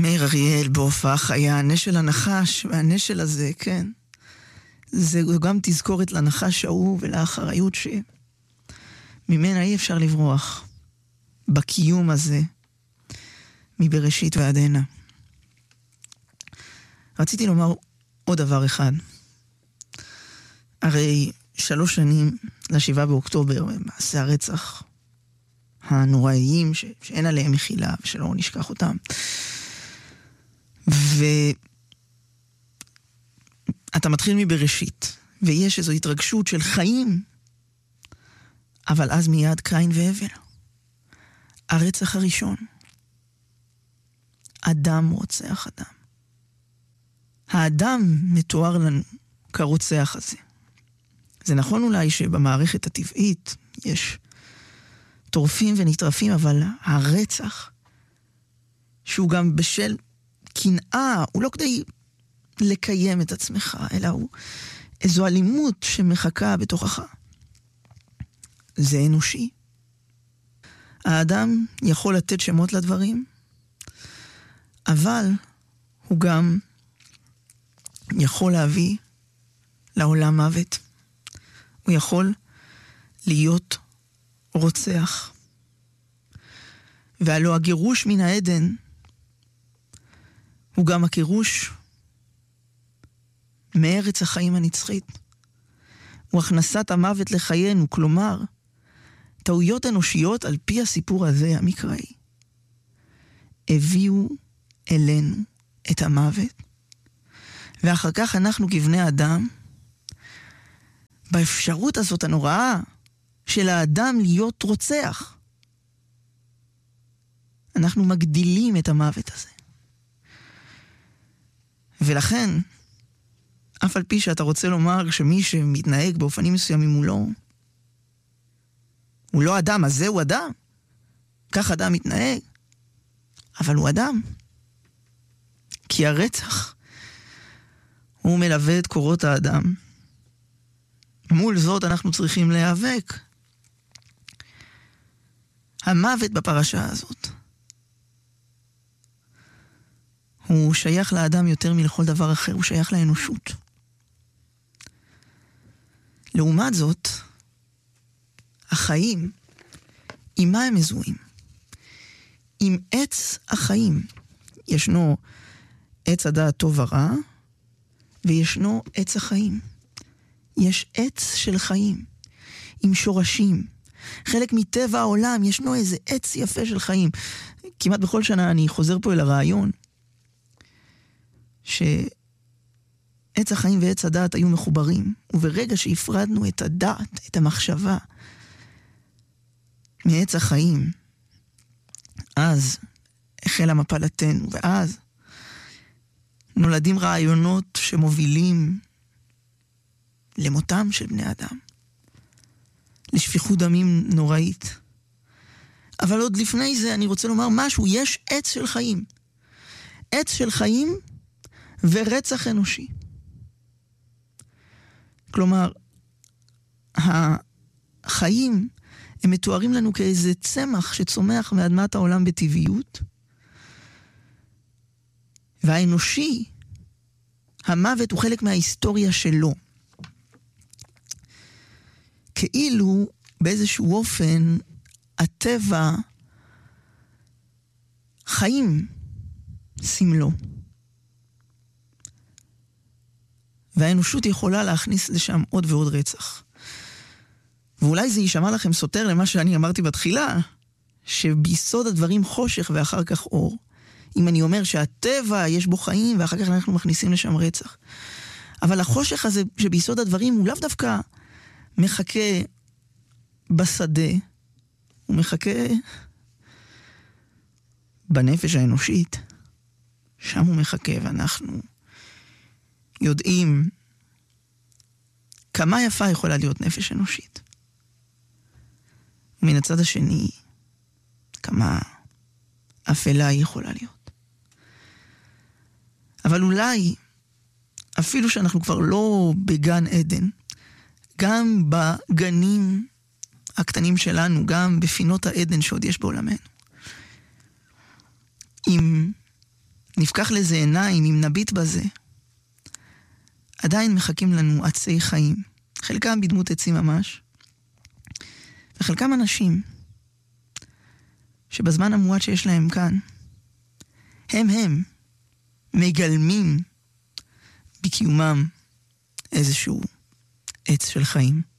מאיר אריאל בהופעה חיה, הנשל הנחש, והנשל הזה, כן, זה גם תזכורת לנחש ההוא ולאחריות שממנה אי אפשר לברוח בקיום הזה מבראשית ועד הנה. רציתי לומר עוד דבר אחד. הרי 3 שנים ל7 באוקטובר, מעשי הרצח הנוראיים שאין עליהם מחילה ושלא נשכח אותם. ואתה מתחיל מבראשית, ויש איזו התרגשות של חיים, אבל אז מיד קין והבל. הרצח הראשון. אדם רוצח אדם. האדם מתואר לנו כרוצח הזה. זה נכון אולי שבמערכת הטבעית יש טורפים ונטרפים, אבל הרצח, שהוא גם בשל קנאה, הוא לא כדי לקיים את עצמך, אלא הוא איזו אלימות שמחכה בתוכך. זה אנושי. האדם יכול לתת שמות לדברים, אבל הוא גם יכול להביא לעולם מוות. הוא יכול להיות רוצח. והלא הגירוש מן העדן הוא גם הגירוש מארץ החיים הנצחית. הוא הכנסת המוות לחיינו, כלומר, טעויות אנושיות על פי הסיפור הזה המקראי הביאו אלינו את המוות, ואחר כך אנחנו כבני אדם באפשרות הזאת הנוראה של האדם להיות רוצח. אנחנו מגדילים את המוות הזה. ולכן, אף על פי שאתה רוצה לומר שמי שמתנהג באופנים מסוימים הוא לא אדם, אז זהו אדם. כך אדם מתנהג. אבל הוא אדם. כי הרצח הוא מלווה את קורות האדם. מול זאת אנחנו צריכים להיאבק. המוות בפרשה הזאת הוא שייך לאדם יותר מלכל דבר אחר, הוא שייך לאנושות. לעומת זאת, החיים, עם מה הם מזוהים? עם עץ החיים. ישנו עץ הדעת טוב ורע, וישנו עץ החיים. יש עץ של חיים, עם שורשים. חלק מטבע העולם, ישנו איזה עץ יפה של חיים. כמעט בכל שנה אני חוזר פה אל הרעיון, שעץ החיים ועץ הדעת היו מחוברים, וברגע שהפרדנו את הדעת, את המחשבה, מעץ החיים, אז החלה מפלתנו, ואז נולדים רעיונות שמובילים למותם של בני אדם, לשפיכות דמים נוראית. אבל עוד לפני זה אני רוצה לומר משהו, יש עץ של חיים. עץ של חיים ורצח אנושי. כלומר, החיים הם מתוארים לנו כאיזה צמח שצומח מאדמת העולם בטבעיות, והאנושי, המוות הוא חלק מההיסטוריה שלו. כאילו באיזשהו אופן הטבע חיים סמלו. והאנושות יכולה להכניס לשם עוד ועוד רצח. ואולי זה יישמע לכם סותר למה שאני אמרתי בתחילה, שביסוד הדברים חושך ואחר כך אור. אם אני אומר שהטבע יש בו חיים ואחר כך אנחנו מכניסים לשם רצח. אבל החושך הזה שביסוד הדברים הוא לאו דווקא מחכה בשדה, הוא מחכה בנפש האנושית. שם הוא מחכה, ואנחנו יודעים כמה יפה יכולה להיות נפש אנושית. ומן הצד השני, כמה אפלה היא יכולה להיות. אבל אולי, אפילו שאנחנו כבר לא בגן עדן, גם בגנים הקטנים שלנו, גם בפינות העדן שעוד יש בעולמנו, אם נפקח לזה עיניים, אם נביט בזה, עדיין מחכים לנו עצי חיים. חלקם בדמות עצים ממש, וחלקם אנשים, שבזמן המועט שיש להם כאן, הם מגלמים בקיומם איזשהו עץ של חיים.